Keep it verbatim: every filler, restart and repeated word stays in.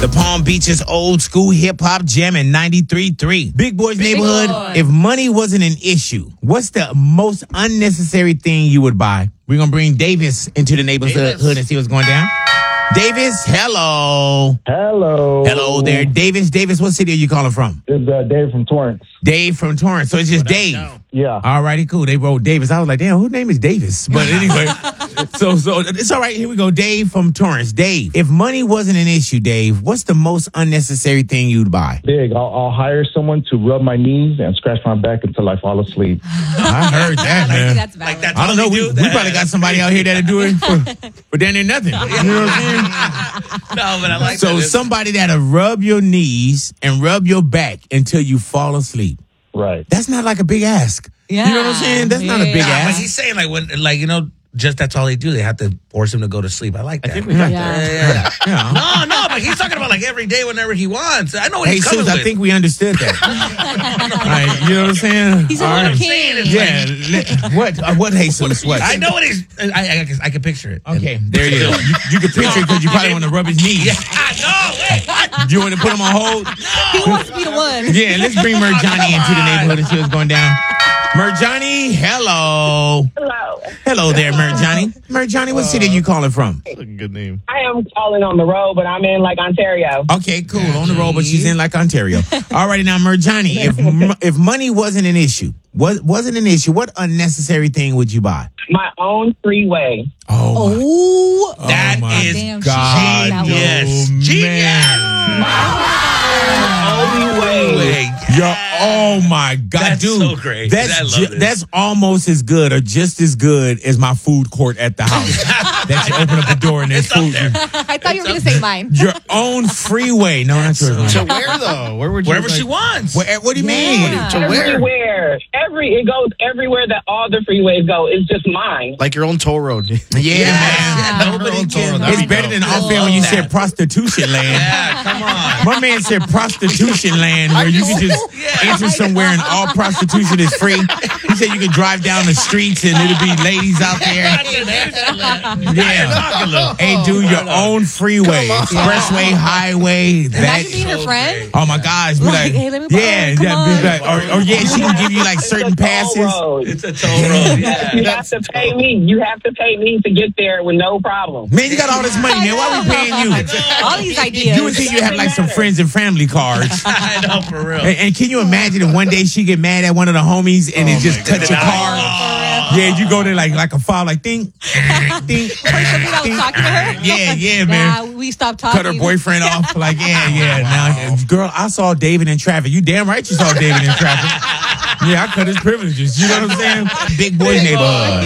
The Palm Beaches old school hip hop jam in ninety-three point three. Big Boy's Big Neighborhood. Boy. If money wasn't an issue, what's the most unnecessary thing you would buy? We're going to bring Davis into the neighborhood Davis. hood and see what's going down. Davis, hello. Hello. Hello there. Davis, Davis, what city are you calling from? It's uh, Dave from Torrance. Dave from Torrance. So it's just Dave. Yeah. All righty, cool. They wrote Davis. I was like, damn, whose name is Davis? But anyway, so so it's all right. Here we go. Dave from Torrance. Dave, if money wasn't an issue, Dave, what's the most unnecessary thing you'd buy? Big. I'll, I'll hire someone to rub my knees and scratch my back until I fall asleep. I heard that, man. That's valid. Like that's I don't know. all We, they we do? probably got somebody out here that'll do it for, for damn near nothing. You know what I'm saying? No, but I like So that. somebody that'll rub your knees and rub your back until you fall asleep. Right. That's not like a big ask. Yeah. You know what I'm saying? That's not a big Yeah. Nah, but ask. he's saying like when, like you know, just that's all they do. They have to force him to go to sleep. I like that. I think we got Yeah. Yeah, yeah. Yeah. No, no, but he's talking about like every day, whenever he wants. I know what Hey, he's coming Suze, I with. think we understood that. All right, you know what I'm saying? He's a All little right. king. Yeah. li- What? Uh, what? Jesus? What? I know what he's. I, I, I can picture it. Okay, there you go. You, you can picture it because you probably want to rub his knees. Yeah. No. Wait. What? Do you want to put him on hold? He wants to be the one. Yeah, let's bring Merjani into the neighborhood and see what's going down. Merjani, hello. Hello. Hello there, Merjani. Merjani, what city are you calling from? Good name. I am calling on the road, but I'm in like Ontario. Okay, cool. On the road, but she's in like Ontario. Alrighty, now, Merjani, if m- if money wasn't an issue, was wasn't an issue, what unnecessary thing would you buy? My own freeway. Oh, Oh, my, That oh my is damn, God, genius. yo, Genius. man. Only way. Wait. Yo, oh my God, That's dude, so great. That's I love ju- this. that's almost as good or just as good as my food court at the house. That you open up the door and there's It's up food. there. I thought you were going to say mine. Your own freeway. No, not yours. To where though? Where would you? Wherever like, she wants. Where, what do you Yeah. mean? To where? Everywhere. Every it goes everywhere that all the freeways go. It's just mine. Like your own toll road. Yeah, Yeah, man. nobody Her own toll can. road. That'd It's be better dope. than I off there when love you that. said prostitution land. Yeah, come on. My man said prostitution land where you can just Yeah. enter somewhere and all prostitution is free. He said you can drive down the streets and it'll be ladies out there. Yeah. Hey, dude, your own freeway, expressway, highway. That. Imagine being her friend. Oh my gosh, be Like, like, hey, let me borrow yeah, it, come yeah, be on. like, or, or yeah, she can give you like certain It's a toll passes. road. It's a toll road. Yeah, you have to pay me. You have to pay me to get there with no problem. Man, you got all this money, man. Why we paying you? All these ideas. You would think you have like some friends and family cards. I know for real. And, and can you imagine if one day she get mad at one of the homies and it just touch your car? Yeah, you go there like like a file, like ding, ding, Something I was ding. talking to her. Yeah, yeah, man. Nah, we stopped talking. Cut her boyfriend off. Like, yeah, yeah. Now, girl, I saw David in traffic. You damn right you saw David in traffic. Yeah, I cut his privileges. You know what I'm saying? Big boy neighborhood.